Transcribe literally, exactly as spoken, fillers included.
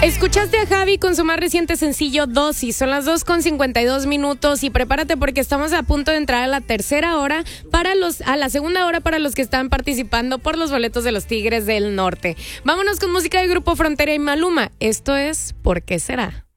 Escuchaste a Javi con su más reciente sencillo Dosis. Son las dos con cincuenta y dos minutos y prepárate porque estamos a punto de entrar a la tercera hora para los, a la segunda hora para los que están participando por los boletos de los Tigres del Norte. Vámonos con música del Grupo Frontera y Maluma. Esto es ¿Por qué será?